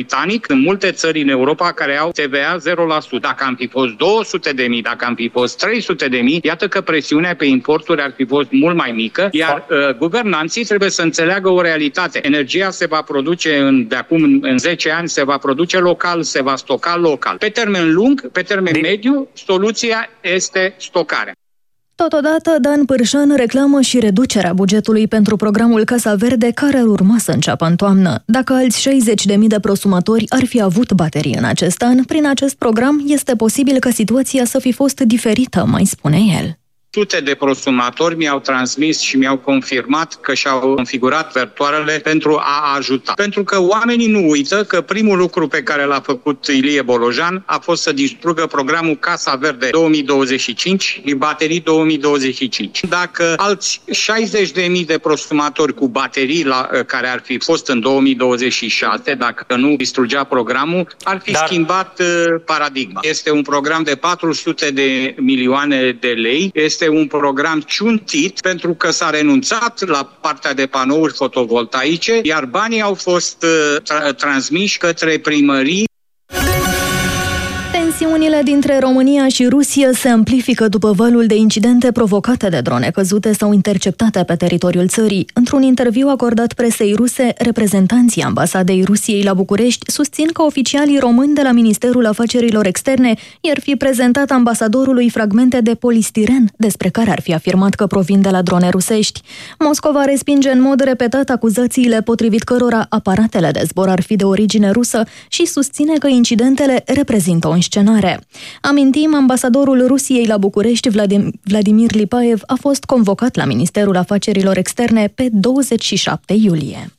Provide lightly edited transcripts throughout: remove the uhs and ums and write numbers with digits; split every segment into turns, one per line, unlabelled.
britanic, în multe țări în Europa care au TVA 0%. Dacă am fi fost 200.000, dacă am fi fost 300.000, iată că presiunea pe importuri ar fi fost mult mai mică, iar guvernanții trebuie să înțeleagă o realitate. Energia se va produce de acum în 10 ani, se va produce local, se va stoca local. Pe termen lung, pe termen mediu, soluția este stocarea.
Totodată, Dan Pârșan reclamă și reducerea bugetului pentru programul Casa Verde, care ar urma să înceapă în toamnă. Dacă alți 60.000 de prosumatori ar fi avut baterii în acest an, prin acest program este posibil ca situația să fi fost diferită, mai spune el.
Sute de prosumatori mi-au transmis și mi-au confirmat că și-au configurat vertoarele pentru a ajuta. Pentru că oamenii nu uită că primul lucru pe care l-a făcut Ilie Bolojan a fost să distrugă programul Casa Verde 2025 și baterii 2025. Dacă alți 60.000 de prosumatori cu baterii care ar fi fost în 2026, dacă nu distrugea programul, ar fi schimbat paradigma. Este un program de 400 de milioane de lei. Este un program ciuntit pentru că s-a renunțat la partea de panouri fotovoltaice, iar banii au fost transmiși către primării.
Tensiunile dintre România și Rusia se amplifică după valul de incidente provocate de drone căzute sau interceptate pe teritoriul țării. Într-un interviu acordat presei ruse, reprezentanții ambasadei Rusiei la București susțin că oficialii români de la Ministerul Afacerilor Externe i-ar fi prezentat ambasadorului fragmente de polistiren, despre care ar fi afirmat că provin de la drone rusești. Moscova respinge în mod repetat acuzațiile potrivit cărora aparatele de zbor ar fi de origine rusă și susține că incidentele reprezintă o înscenare. Amintim, ambasadorul Rusiei la București, Vladimir Lipaev, a fost convocat la Ministerul Afacerilor Externe pe 27 iulie.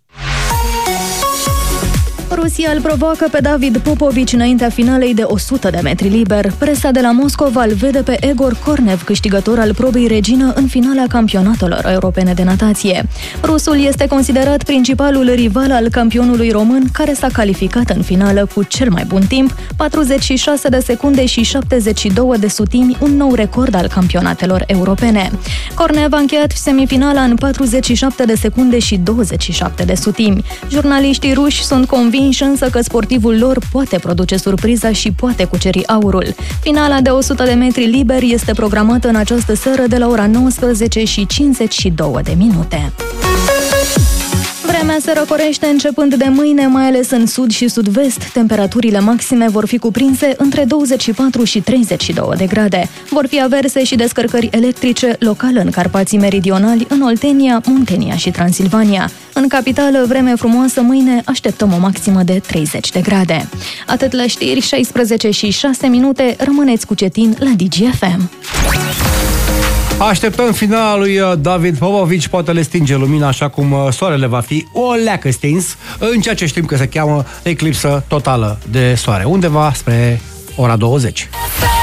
Rusia îl provoacă pe David Popovici înaintea finalei de 100 de metri liber. Presa de la Moscova îl vede pe Egor Kornev, câștigător al probei regină în finala campionatelor europene de natație. Rusul este considerat principalul rival al campionului român, care s-a calificat în finală cu cel mai bun timp, 46 de secunde și 72 de sutimi, un nou record al campionatelor europene. Kornev a încheiat semifinala în 47 de secunde și 27 de sutimi. Jurnaliștii ruși sunt convinși însă că sportivul lor poate produce surpriza și poate cuceri aurul. Finala de 100 de metri liber este programată în această seară de la ora 19:52. Vremea se răcorește începând de mâine, mai ales în sud și sud-vest. Temperaturile maxime vor fi cuprinse între 24 și 32 de grade. Vor fi averse și descărcări electrice local în Carpații Meridionali, în Oltenia, Muntenia și Transilvania. În capitală, vreme frumoasă mâine, așteptăm o maximă de 30 de grade. Atât la știri, 16 și 6 minute, rămâneți cu Cetin la DGFM.
Așteptăm finala lui David Popovici, poate le stinge lumina așa cum soarele va fi o leacă stins, în ceea ce știm că se cheamă eclipsă totală de soare, undeva spre ora 20.